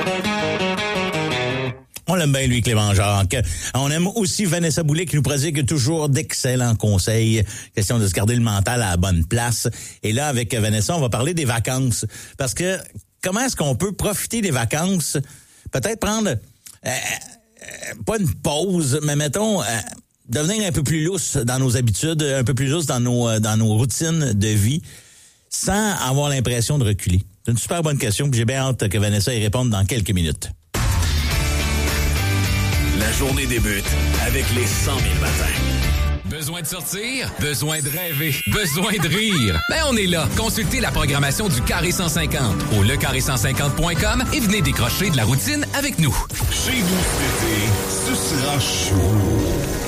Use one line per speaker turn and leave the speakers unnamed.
On l'aime bien, lui, Clément Jacques. On aime aussi Vanessa Boulay qui nous prodigue toujours d'excellents conseils. Question de se garder le mental à la bonne place. Et là, avec Vanessa, on va parler des vacances. Parce que comment est-ce qu'on peut profiter des vacances? Peut-être prendre, pas une pause, mais mettons, devenir un peu plus lousse dans nos habitudes, un peu plus lousse dans nos routines de vie, sans avoir l'impression de reculer. C'est une super bonne question, puis j'ai bien hâte que Vanessa y réponde dans quelques minutes.
La journée débute avec les 100 000 matins.
Besoin de sortir? Besoin de rêver? Besoin de rire? Ben, on est là. Consultez la programmation du Carré 150 au lecarré150.com et venez décrocher de la routine avec nous.
Chez vous cet été, ce sera chaud.